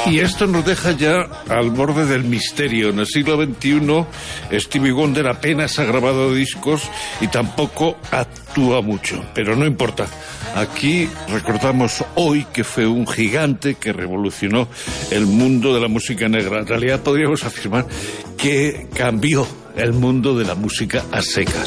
Y esto nos deja ya al borde del misterio. En el siglo XXI, Stevie Wonder apenas ha grabado discos y tampoco actúa mucho. Pero no importa. Aquí recordamos hoy que fue un gigante que revolucionó el mundo de la música negra. En realidad podríamos afirmar que cambió el mundo de la música a secas.